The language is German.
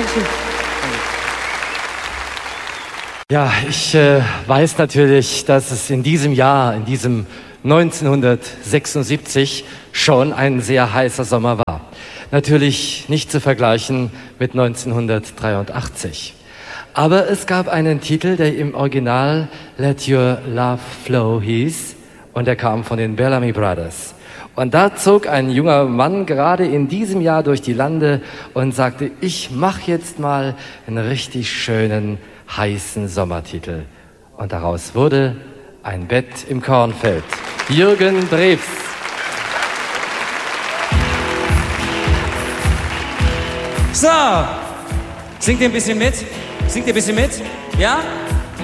Dankeschön. Ja, ich weiß natürlich, dass es in diesem Jahr, in diesem 1976 schon ein sehr heißer Sommer war. Natürlich nicht zu vergleichen mit 1983. Aber es gab einen Titel, der im Original Let Your Love Flow hieß und der kam von den Bellamy Brothers. Und da zog ein junger Mann gerade in diesem Jahr durch die Lande und sagte, ich mache jetzt mal einen richtig schönen, heißen Sommertitel. Und daraus wurde Ein Bett im Kornfeld. Jürgen Drews. So, singt ihr ein bisschen mit? Singt ihr ein bisschen mit? Ja?